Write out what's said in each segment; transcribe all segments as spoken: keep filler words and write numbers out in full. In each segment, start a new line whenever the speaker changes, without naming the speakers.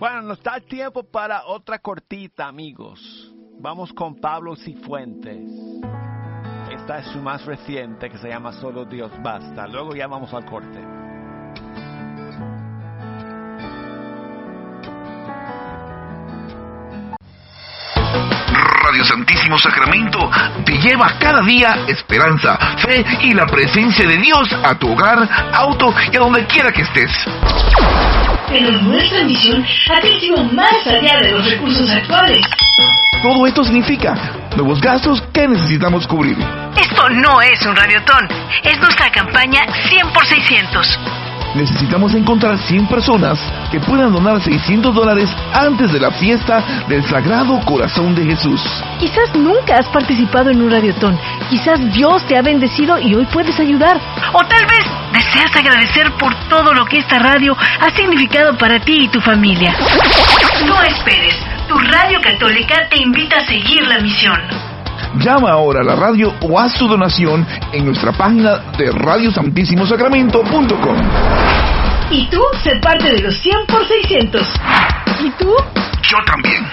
Bueno, nos da tiempo para otra cortita, amigos. Vamos con Pablo Cifuentes. Esta es su más reciente, que se llama Solo Dios Basta. Luego ya vamos al corte.
Radio Santísimo Sacramento te lleva cada día esperanza, fe y la presencia de Dios a tu hogar, auto y a donde quiera que estés.
Pero nuestra misión ha crecido más allá de los recursos actuales.
Todo esto significa nuevos gastos que necesitamos cubrir.
Esto no es un radiotón, es nuestra campaña cien por seiscientos.
Necesitamos encontrar cien personas que puedan donar seiscientos dólares antes de la fiesta del Sagrado Corazón de Jesús.
Quizás nunca has participado en un radiotón. Quizás Dios te ha bendecido y hoy puedes ayudar.
O tal vez deseas agradecer por todo lo que esta radio ha significado para ti y tu familia. No esperes. Tu radio católica te invita a seguir la misión.
Llama ahora a la radio o haz tu donación en nuestra página de radio santísimo sacramento punto com.
Y tú, sé parte de los cien por seiscientos.
¿Y tú?
Yo también.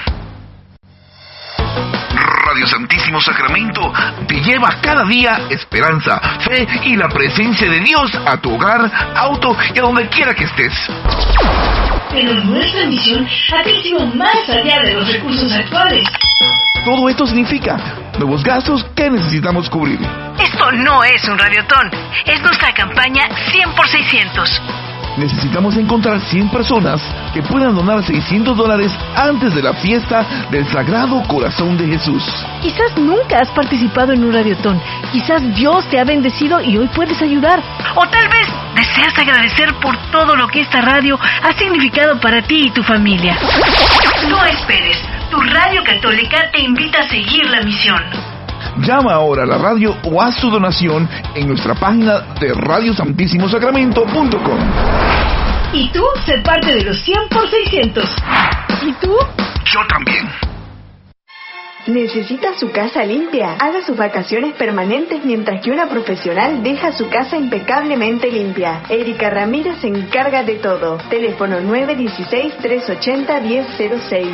Radio Santísimo Sacramento te lleva cada día esperanza, fe y la presencia de Dios a tu hogar, auto y a donde quiera que estés.
Pero nuestra misión ha crecido más allá de los recursos actuales.
Todo esto significa nuevos gastos que necesitamos cubrir.
Esto no es un radiotón, es nuestra campaña cien por seiscientos.
Necesitamos encontrar cien personas que puedan donar seiscientos dólares antes de la fiesta del Sagrado Corazón de Jesús.
Quizás nunca has participado en un radiotón. Quizás Dios te ha bendecido y hoy puedes ayudar.
O tal vez deseas agradecer por todo lo que esta radio ha significado para ti y tu familia. No esperes. Tu radio católica te invita a seguir la misión.
Llama ahora a la radio o haz tu donación en nuestra página de radio santísimo sacramento punto com.
Y tú, sé parte de los cien por seiscientos.
¿Y tú?
Yo también.
¿Necesita su casa limpia? Haga sus vacaciones permanentes mientras que una profesional deja su casa impecablemente limpia. Erika Ramírez se encarga de todo. Teléfono nueve uno seis, tres ocho cero, uno cero cero seis.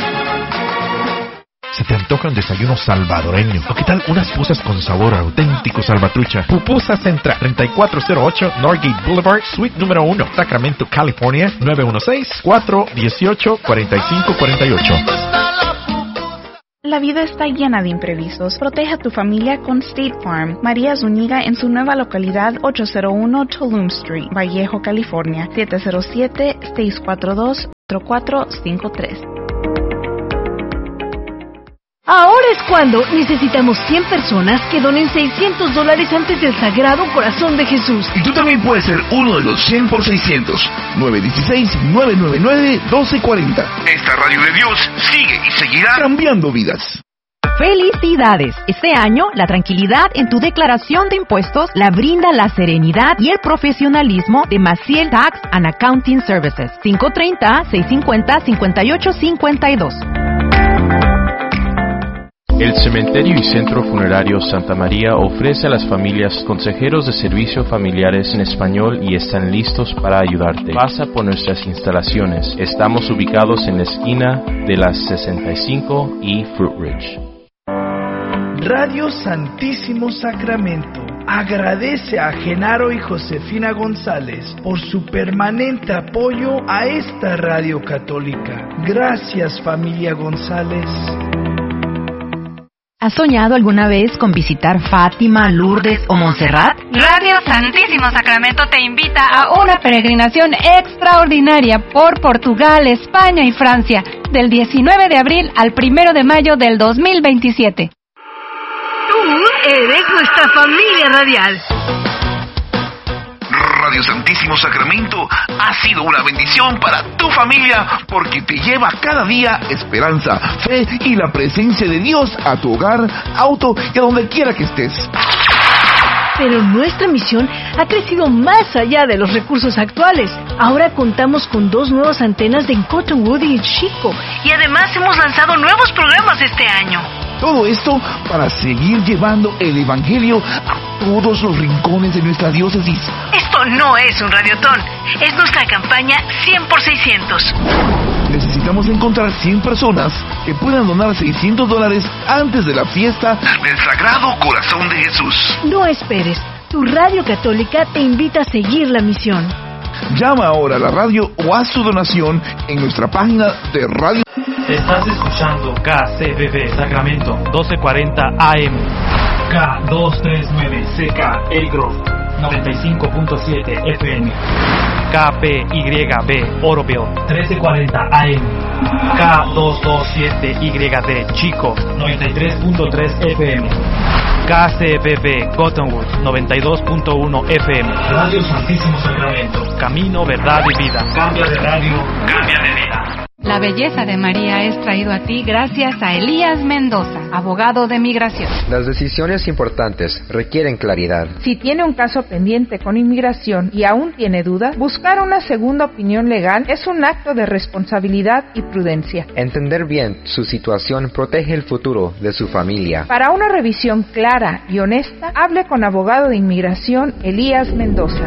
¿Se te antoja un desayuno salvadoreño? ¿O qué tal unas pupusas con sabor auténtico salvatrucha? Pupusas Central, treinta y cuatro cero ocho Norgate Boulevard, Suite número uno, Sacramento, California, nueve uno seis, cuatro uno ocho, cuatro cinco cuatro ocho.
La vida está llena de imprevistos. Protege a tu familia con State Farm. María Zúñiga en su nueva localidad ocho cero uno Tulum Street, Vallejo, California, siete cero siete, seis cuatro dos, cuatro cuatro cinco tres.
Ahora es cuando necesitamos cien personas que donen seiscientos dólares antes del Sagrado Corazón de Jesús.
Y tú también puedes ser uno de los cien por seiscientos. nueve uno seis, nueve nueve nueve, uno dos cuatro cero. Esta radio de Dios sigue y seguirá cambiando vidas.
¡Felicidades! Este año, la tranquilidad en tu declaración de impuestos la brinda la serenidad y el profesionalismo de Maciel Tax and Accounting Services. cinco tres cero, seis cinco cero, cinco ocho cinco dos.
El Cementerio y Centro Funerario Santa María ofrece a las familias consejeros de servicio familiares en español y están listos para ayudarte. Pasa por nuestras instalaciones. Estamos ubicados en la esquina de las sesenta y cinco y Fruit Ridge.
Radio Santísimo Sacramento agradece a Genaro y Josefina González por su permanente apoyo a esta radio católica. Gracias, familia González.
¿Has soñado alguna vez con visitar Fátima, Lourdes o Montserrat?
Radio Santísimo Sacramento te invita a una peregrinación extraordinaria por Portugal, España y Francia, del diecinueve de abril al primero de mayo del dos mil veintisiete.
Tú eres nuestra familia radial.
Radio Santísimo Sacramento ha sido una bendición para tu familia porque te lleva cada día esperanza, fe y la presencia de Dios a tu hogar, auto y a donde quiera que estés.
Pero nuestra misión ha crecido más allá de los recursos actuales. Ahora contamos con dos nuevas antenas en Cottonwood y Chico.
Y además hemos lanzado nuevos programas este año.
Todo esto para seguir llevando el Evangelio a todos los rincones de nuestra diócesis.
Esto no es un radiotón, es nuestra campaña cien por seiscientos.
Necesitamos encontrar cien personas que puedan donar seiscientos dólares antes de la fiesta del Sagrado Corazón de Jesús.
No esperes. Tu radio católica te invita a seguir la misión.
Llama ahora a la radio o haz tu donación en nuestra página de radio.
Estás escuchando K C B B Sacramento doce cuarenta A M, K doscientos treinta y nueve C K El Grove noventa y cinco punto siete F M, K P Y B Oroville trece cuarenta A M, K doscientos veintisiete Y D Chico noventa y tres punto tres F M, K C B B Cottonwood noventa y dos punto uno F M. Radio Santísimo Sacramento, camino, verdad y vida. Cambia de radio, cambia de vida.
La belleza de María es traído a ti gracias a Elías Mendoza, abogado de migración.
Las decisiones importantes requieren claridad.
Si tiene un caso pendiente con inmigración y aún tiene duda, buscar una segunda opinión legal es un acto de responsabilidad y prudencia.
Entender bien su situación protege el futuro de su familia.
Para una revisión clara y honesta, hable con abogado de inmigración Elías Mendoza.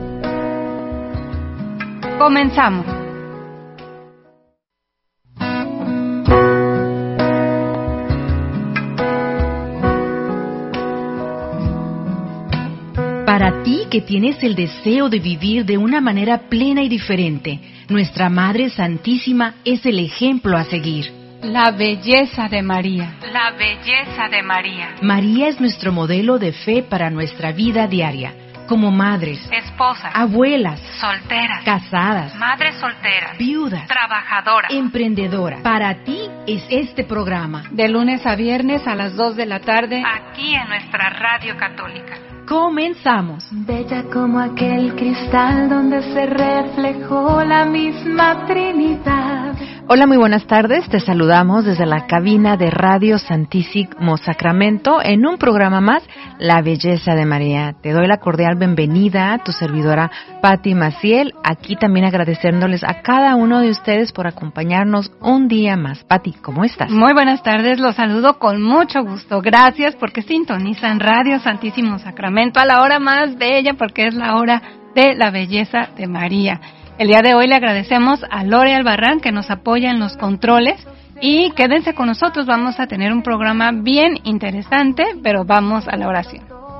Comenzamos.
Para ti que tienes el deseo de vivir de una manera plena y diferente, nuestra Madre Santísima es el ejemplo a seguir.
La belleza de María. La belleza de María.
María es nuestro modelo de fe para nuestra vida diaria, como madres,
esposas,
abuelas,
solteras,
casadas,
madres solteras,
viudas,
trabajadoras,
emprendedoras. Para ti es este programa.
De lunes a viernes a las dos de la tarde, aquí en nuestra radio católica.
Comenzamos.
Bella como aquel cristal donde se reflejó la misma Trinidad.
Hola, muy buenas tardes. Te saludamos desde la cabina de Radio Santísimo Sacramento en un programa más, La Belleza de María. Te doy la cordial bienvenida a tu servidora Patti Maciel. Aquí también agradeciéndoles a cada uno de ustedes por acompañarnos un día más. Patti, ¿cómo estás?
Muy buenas tardes. Los saludo con mucho gusto. Gracias porque sintonizan Radio Santísimo Sacramento a la hora más bella, porque es la hora de la belleza de María. El día de hoy le agradecemos a Lore Albarrán que nos apoya en los controles y quédense con nosotros, vamos a tener un programa bien interesante, pero vamos a la oración.